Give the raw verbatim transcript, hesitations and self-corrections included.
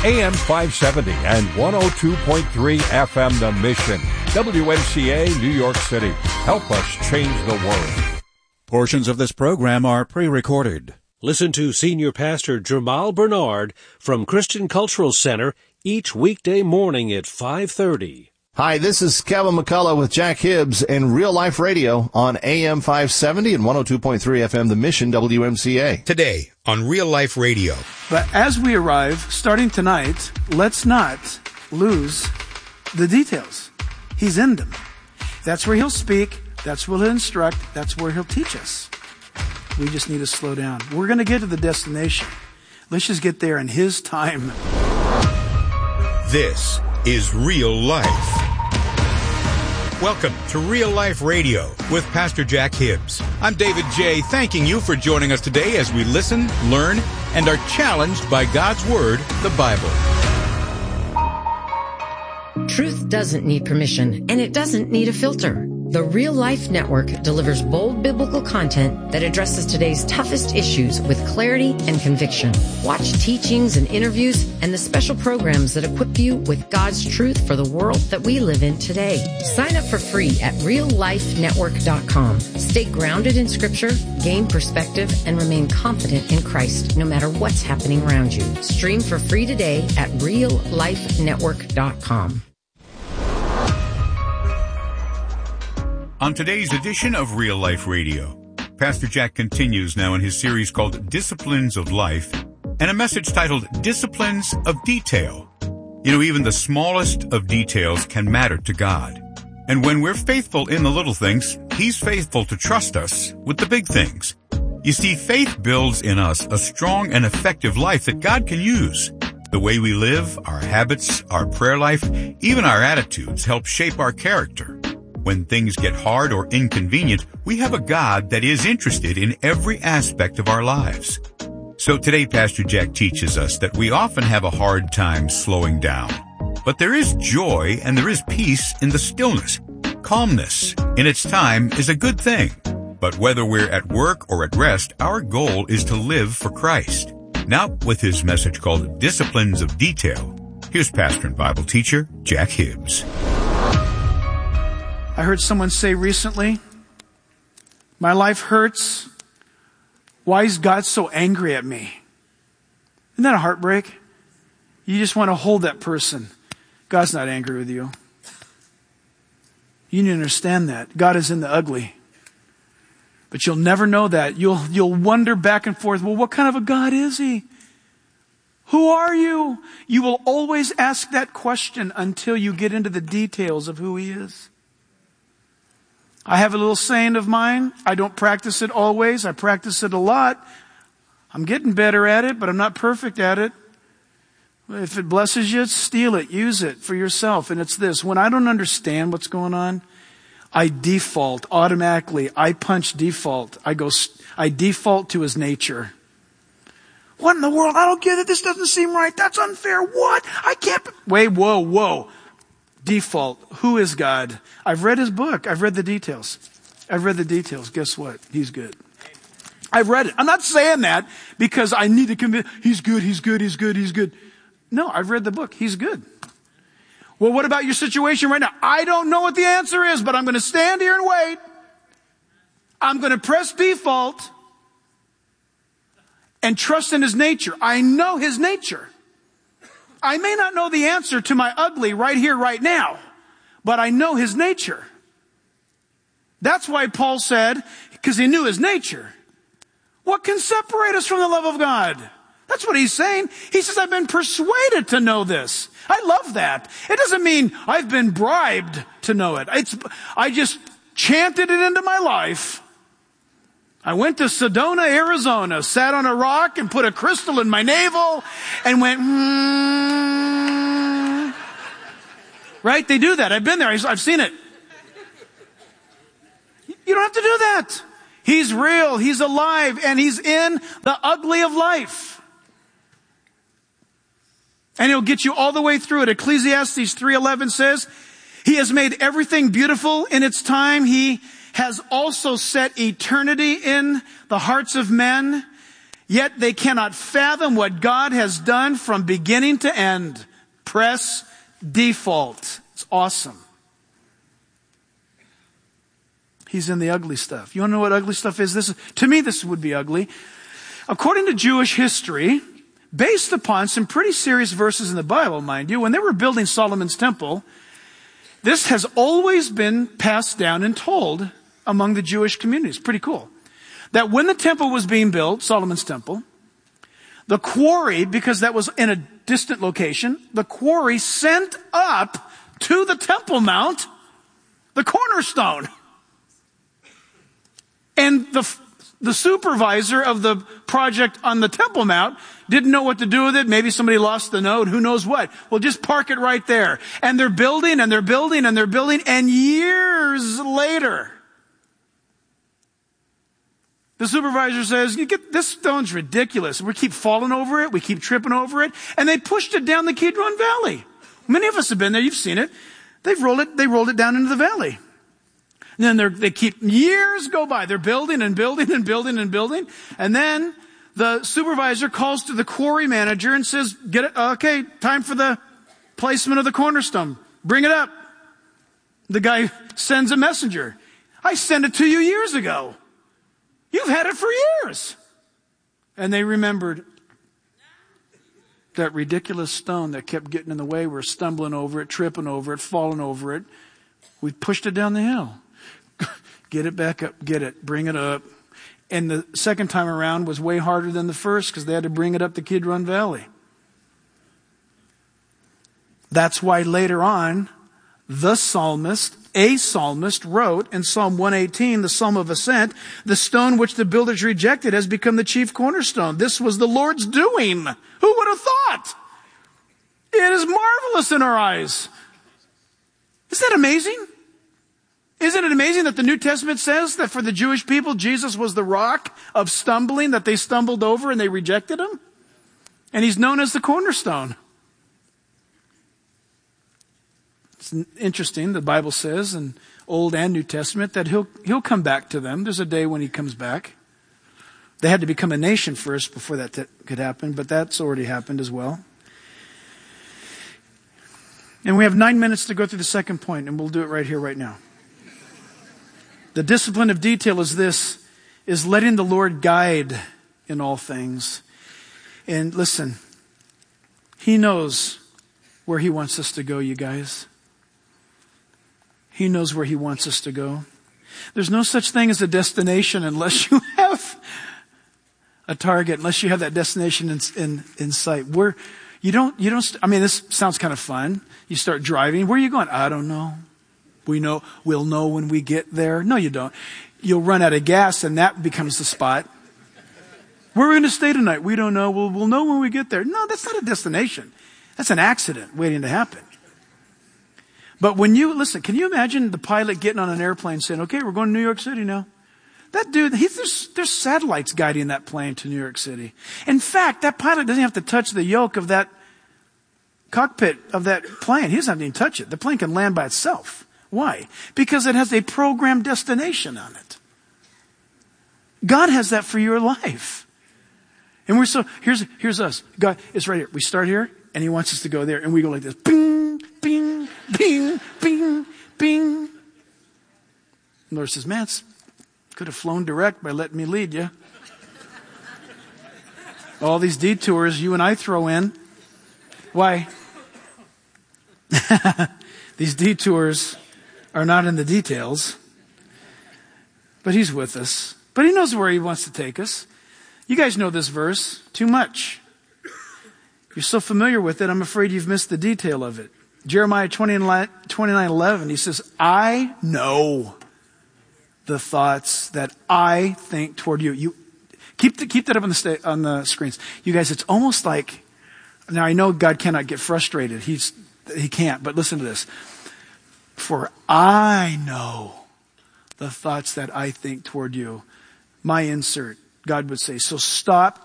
A M five seventy and one oh two point three F M The Mission. W M C A, New York City. Help us change the world. Portions of this program are pre-recorded. Listen to Senior Pastor Jamal Bernard from Christian Cultural Center each weekday morning at five thirty. Hi, this is Kevin McCullough with Jack Hibbs in Real Life Radio on A M five seventy and one oh two point three F M The Mission, W M C A. Today on Real Life Radio. But as we arrive, starting tonight, let's not lose the details. He's in them. That's where he'll speak. That's where he'll instruct. That's where he'll teach us. We just need to slow down. We're going to get to the destination. Let's just get there in his time. This is Real Life. Welcome to Real Life Radio with Pastor Jack Hibbs. I'm David J., thanking you for joining us today as we listen, learn, and are challenged by God's Word, the Bible. Truth doesn't need permission, and it doesn't need a filter. The Real Life Network delivers bold biblical content that addresses today's toughest issues with clarity and conviction. Watch teachings and interviews and the special programs that equip you with God's truth for the world that we live in today. Sign up for free at real life network dot com. Stay grounded in Scripture, gain perspective, and remain confident in Christ no matter what's happening around you. Stream for free today at real life network dot com. On today's edition of Real Life Radio, Pastor Jack continues now in his series called Disciplines of Life, and a message titled Disciplines of Detail. You know, even the smallest of details can matter to God. And when we're faithful in the little things, He's faithful to trust us with the big things. You see, faith builds in us a strong and effective life that God can use. The way we live, our habits, our prayer life, even our attitudes help shape our character. When things get hard or inconvenient, we have a God that is interested in every aspect of our lives. So today, Pastor Jack teaches us that we often have a hard time slowing down. But there is joy and there is peace in the stillness. Calmness in its time is a good thing. But whether we're at work or at rest, our goal is to live for Christ. Now, with his message called Disciplines of Detail, here's pastor and Bible teacher Jack Hibbs. I heard someone say recently, my life hurts. Why is God so angry at me? Isn't that a heartbreak? You just want to hold that person. God's not angry with you. You need to understand that. God is in the ugly. But you'll never know that. You'll, you'll wonder back and forth, well, what kind of a God is He? Who are you? You will always ask that question until you get into the details of who He is. I have a little saying of mine. I don't practice it always. I practice it a lot. I'm getting better at it, but I'm not perfect at it. If it blesses you, steal it. Use it for yourself. And it's this. When I don't understand what's going on, I default automatically. I punch default. I go, I default to His nature. What in the world? I don't get it. This doesn't seem right. That's unfair. What? I can't. Wait, whoa, whoa. Default. Who is God? I've read His book. I've read the details. I've read the details. Guess what? He's good. I've read it. I'm not saying that because I need to convince, He's good, He's good, He's good, He's good. No, I've read the book. He's good. Well, what about your situation right now? I don't know what the answer is, but I'm going to stand here and wait. I'm going to press default and trust in His nature. I know His nature. I may not know the answer to my ugly right here, right now, but I know His nature. That's why Paul said, because he knew His nature. What can separate us from the love of God? That's what he's saying. He says, I've been persuaded to know this. I love that. It doesn't mean I've been bribed to know it. It's, I just chanted it into my life. I went to Sedona, Arizona, sat on a rock and put a crystal in my navel and went, mm. Right? They do that. I've been there. I've seen it. You don't have to do that. He's real. He's alive. And He's in the ugly of life. And He'll get you all the way through it. Ecclesiastes three eleven says, He has made everything beautiful in its time. He has also set eternity in the hearts of men. Yet they cannot fathom what God has done from beginning to end. Press default. It's awesome. He's in the ugly stuff. You want to know what ugly stuff is? This is, to me, this would be ugly. According to Jewish history, based upon some pretty serious verses in the Bible, mind you, when they were building Solomon's temple, this has always been passed down and told among the Jewish communities. Pretty cool. That when the temple was being built, Solomon's temple, the quarry, because that was in a distant location, the quarry sent up to the Temple Mount the cornerstone. And the, the supervisor of the project on the Temple Mount didn't know what to do with it. Maybe somebody lost the node. Who knows what? Well, just park it right there. And they're building and they're building and they're building. And years later, the supervisor says, "You get, this stone's ridiculous. We keep falling over it. We keep tripping over it." And they pushed it down the Kidron Valley. Many of us have been there. You've seen it. They've rolled it, they rolled it down into the valley. And then they're, they keep, years go by. They're building and building and building and building. And then the supervisor calls to the quarry manager and says, "Get it, okay, time for the placement of the cornerstone. Bring it up." The guy sends a messenger. "I sent it to you years ago. You've had it for years." And they remembered that ridiculous stone that kept getting in the way. We're stumbling over it, tripping over it, falling over it. We pushed it down the hill. Get it back up, get it, bring it up. And the second time around was way harder than the first because they had to bring it up the Kidron Valley. That's why later on, the psalmist, a psalmist, wrote in Psalm one eighteen, the Psalm of Ascent, "The stone which the builders rejected has become the chief cornerstone. This was the Lord's doing." Who would have thought? It is marvelous in our eyes. Isn't that amazing? Isn't it amazing that the New Testament says that for the Jewish people, Jesus was the rock of stumbling that they stumbled over and they rejected him? And he's known as the cornerstone. It's interesting, the Bible says in Old and New Testament that he'll, he'll come back to them. There's a day when he comes back. They had to become a nation first before that t- could happen, but that's already happened as well. And we have nine minutes to go through the second point, and we'll do it right here, right now. The discipline of detail is this, is letting the Lord guide in all things. And listen, he knows where he wants us to go, you guys. He knows where he wants us to go. There's no such thing as a destination unless you have a target, unless you have that destination in, in, in sight. Where you don't, you don't, I mean, this sounds kind of fun. You start driving. Where are you going? I don't know. We know, we'll know when we get there. No, you don't. You'll run out of gas and that becomes the spot. Where are we going to stay tonight? We don't know. We'll, we'll know when we get there. No, that's not a destination. That's an accident waiting to happen. But when you, listen, can you imagine the pilot getting on an airplane saying, "Okay, we're going to New York City now"? That dude, he's, there's, there's satellites guiding that plane to New York City. In fact, that pilot doesn't have to touch the yoke of that cockpit of that plane. He doesn't have to even touch it. The plane can land by itself. Why? Because it has a programmed destination on it. God has that for your life. And we're so, here's, here's us. God, it's right here. We start here and he wants us to go there and we go like this. Bing, bing, bing, bing, bing. The Lord says, "Man, could have flown direct by letting me lead you. All these detours you and I throw in. Why? These detours are not in the details, but he's with us. But he knows where he wants to take us. You guys know this verse too much. You're so familiar with it, I'm afraid you've missed the detail of it. Jeremiah twenty-nine eleven, he says, "I know the thoughts that I think toward you." You keep the, keep that up on the sta- on the screens. You guys, it's almost like, now I know God cannot get frustrated. He's he can't, but listen to this. "For I know the thoughts that I think toward you." My insert, God would say, so stop